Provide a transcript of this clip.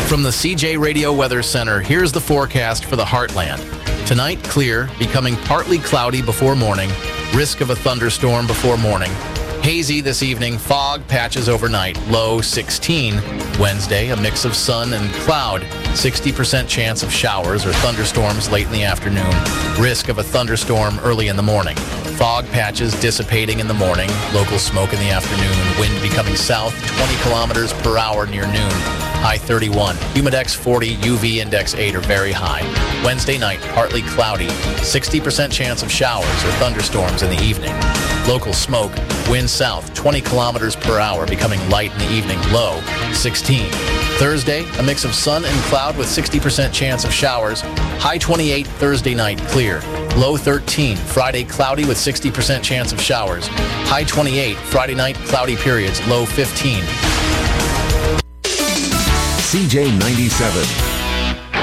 From the CJ Radio Weather Center, here's the forecast for the Heartland. Tonight, clear, becoming partly cloudy before morning. Risk of a thunderstorm before morning. Hazy this evening, fog patches overnight, low 16. Wednesday, a mix of sun and cloud, 60% chance of showers or thunderstorms late in the afternoon. Risk of a thunderstorm early in the morning. Fog patches dissipating in the morning, local smoke in the afternoon, wind becoming south 20 kilometers per hour near noon. High 31, Humidex 40, UV index 8 are very high. Wednesday night, partly cloudy, 60% chance of showers or thunderstorms in the evening. Local smoke, wind south 20 kilometers per hour, becoming light in the evening, low 16. Thursday, a mix of sun and cloud with 60% chance of showers. High 28, Thursday night, clear. Low 13, Friday cloudy with 60% chance of showers. High 28, Friday night, cloudy periods, low 15. CJ 97.